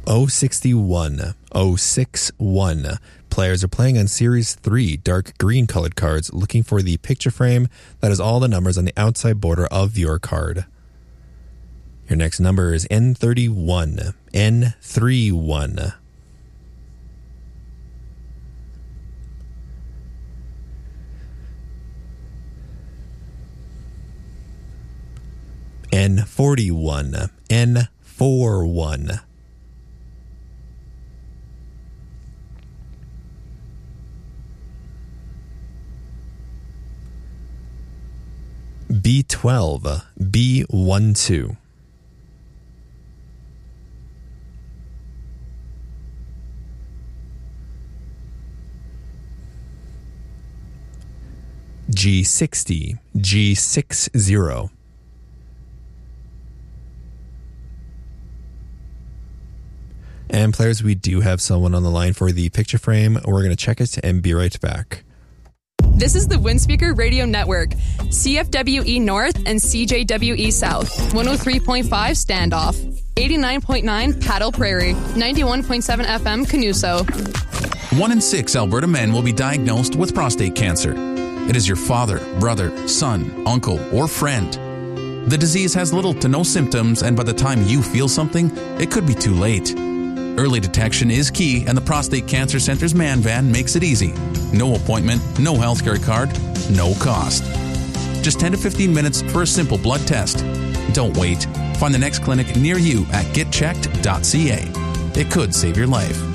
061, 061. Players are playing on Series 3 dark green colored cards, looking for the picture frame that has all the numbers on the outside border of your card. Your next number is N31, N31. N41, N41. B12, B12. G60, G60. And players, we do have someone on the line for the picture frame. We're going to check it and be right back. This is the Windspeaker Radio Network, CFWE North and CJWE South, 103.5 Standoff, 89.9 Paddle Prairie, 91.7 FM Canuso. 1 in 6 Alberta men will be diagnosed with prostate cancer. It is your father, brother, son, uncle, or friend. The disease has little to no symptoms, and by the time you feel something, it could be too late. Early detection is key, and the Prostate Cancer Center's Man Van makes it easy. No appointment, no healthcare card, no cost. Just 10 to 15 minutes for a simple blood test. Don't wait. Find the next clinic near you at getchecked.ca. It could save your life.